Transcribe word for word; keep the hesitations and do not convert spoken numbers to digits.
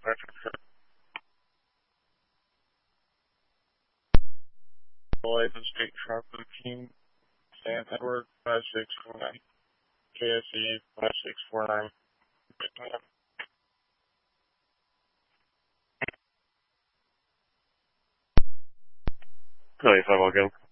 Boy, the Street Sharp Routine, San Edward five six four nine, K S E five six four nine. Tell you if I'm all good.